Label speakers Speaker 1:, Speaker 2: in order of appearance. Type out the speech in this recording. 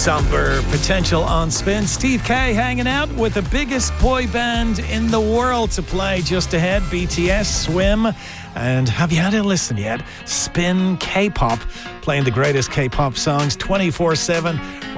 Speaker 1: Somber potential on Spin. Steve K hanging out with the biggest boy band in the world to play just ahead. BTS, Swim. And have you had a listen yet? Spin K-pop, playing the greatest K-pop songs 24/7